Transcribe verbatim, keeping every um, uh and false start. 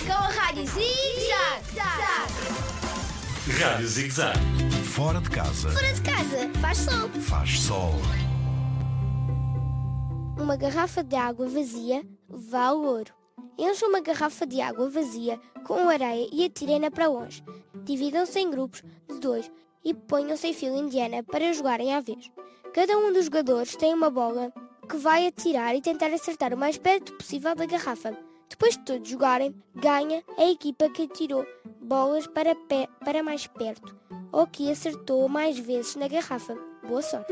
Com a Rádio Zig-Zag. Rádio Zig-Zag. Fora de casa. Fora de casa, faz sol. Faz sol. Uma garrafa de água vazia vale ouro. Encham uma garrafa de água vazia com areia e atirem-na para longe. Dividam-se em grupos de dois e ponham-se em fila indiana para jogarem à vez. Cada um dos jogadores tem uma bola que vai atirar e tentar acertar o mais perto possível da garrafa. Depois de todos jogarem, ganha a equipa que atirou bolas para, pé, para mais perto ou que acertou mais vezes na garrafa. Boa sorte!